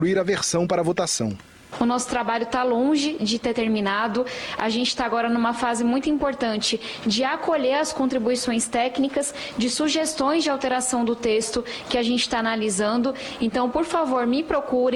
incluir a versão para votação. O nosso trabalho está longe de ter terminado. A gente está agora numa fase muito importante de acolher as contribuições técnicas, de sugestões de alteração do texto que a gente está analisando. Então, por favor, me procure.